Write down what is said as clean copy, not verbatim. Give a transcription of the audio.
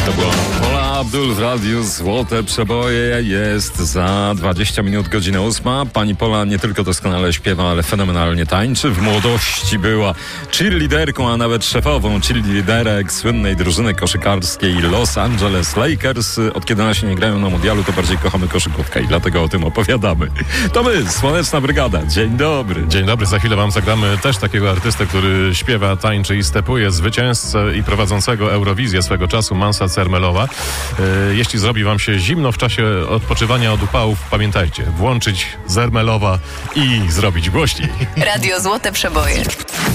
To była Paula Abdul w radiu Złote Przeboje. Jest za 20 minut, godzina 8. Pani Pola nie tylko doskonale śpiewa, ale fenomenalnie tańczy. W młodości była cheerleaderką, a nawet szefową cheerleaderek słynnej drużyny koszykarskiej Los Angeles Lakers. Od kiedy nasi nie grają na mundialu, to bardziej kochamy koszykówkę i dlatego o tym opowiadamy. To my, Słoneczna Brygada. Dzień dobry. Dzień dobry, za chwilę wam zagramy też takiego artystę, który śpiewa, tańczy i stepuje, zwycięzcę i prowadzącego Eurowizję swego czasu, Mansa Cermelowa. Jeśli zrobi wam się zimno w czasie odpoczywania od upałów, pamiętajcie, włączyć Zermelowa i zrobić głośniej. Radio Złote Przeboje.